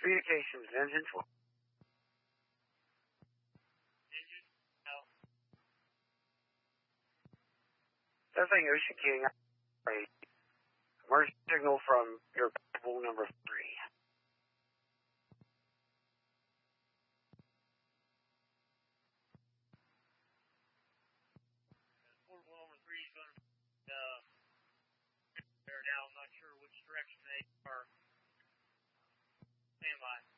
Communications, engine 12. Engine, no. Nothing, Ocean King. Emergency signal from your pool number 3. Portable number 3 is going to there now. I'm not sure which direction they are. Stand by.